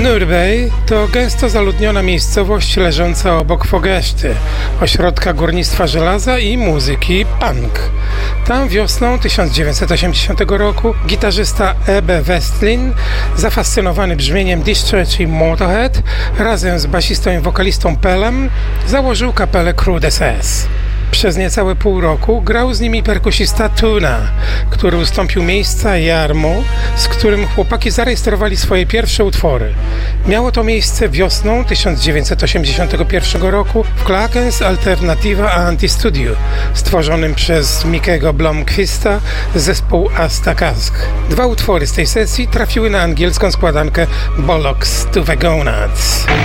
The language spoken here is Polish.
Nurbej to gęsto zaludniona miejscowość leżąca obok Fogeszty, ośrodka górnictwa żelaza i muzyki punk. Tam wiosną 1980 roku gitarzysta Ebbe Westlin, zafascynowany brzmieniem Discharge i Motorhead, razem z basistą i wokalistą Pelem założył kapelę Crude SS. Przez niecałe pół roku grał z nimi perkusista Tuna, który ustąpił miejsca Jarmu, z którym chłopaki zarejestrowali swoje pierwsze utwory. Miało to miejsce wiosną 1981 roku w Klakens Alternativa Anti-Studio, stworzonym przez Mickey'ego Blomqvista z zespołu Asta Kask. Dwa utwory z tej sesji trafiły na angielską składankę Bollocks to the Gonads.